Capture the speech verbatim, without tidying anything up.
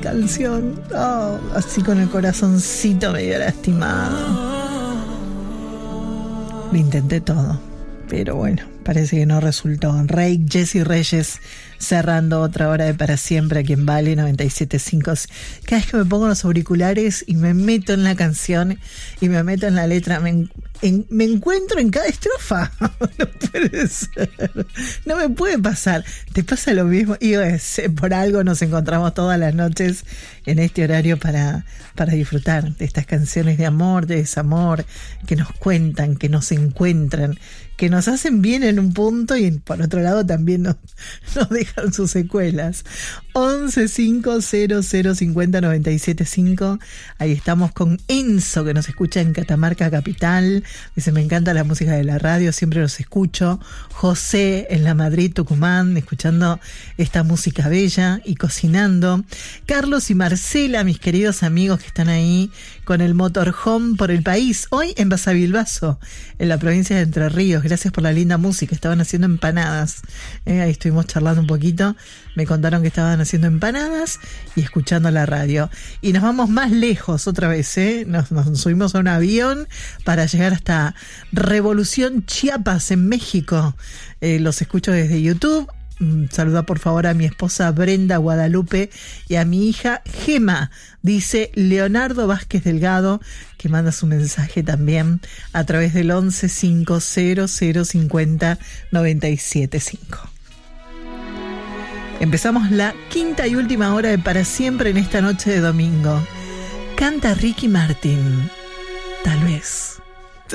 canción. Oh, así con el corazoncito medio lastimado. Lo intenté todo, pero bueno, parece que no resultó. Rey, Jessy Reyes, cerrando otra hora de Para Siempre aquí en Vale noventa y siete punto cinco. Cada vez que me pongo los auriculares y me meto en la canción y me meto en la letra, me, en, me encuentro en cada estrofa. No puede ser, no me puede pasar. ¿Te pasa lo mismo? Y es, por algo nos encontramos todas las noches en este horario para, para disfrutar de estas canciones de amor, de desamor, que nos cuentan, que nos encuentran, que nos hacen bien en un punto y por otro lado también nos, nos dejan sus secuelas. once cinco cero cero cincuenta noventa y siete cinco. Ahí estamos con Enzo, que nos escucha en Catamarca Capital. Dice, me encanta la música de la radio, siempre los escucho. José en La Madrid, Tucumán, escuchando esta música bella y cocinando. Carlos y Marcela, mis queridos amigos que están ahí con el motorhome por el país. Hoy en Basavilbaso, en la provincia de Entre Ríos. Gracias por la linda música. Estaban haciendo empanadas. Eh, ahí estuvimos charlando un poquito. Me contaron que estaban haciendo empanadas y escuchando la radio. Y nos vamos más lejos otra vez, ¿eh? Nos, nos subimos a un avión para llegar hasta Revolución Chiapas en México. Eh, los escucho desde YouTube. Saluda por favor a mi esposa Brenda Guadalupe y a mi hija Gema, dice Leonardo Vázquez Delgado, que manda su mensaje también a través del once cinco cero cero cincuenta noventa y siete cinco. Empezamos la quinta y última hora de Para Siempre en esta noche de domingo. Canta Ricky Martin, tal vez.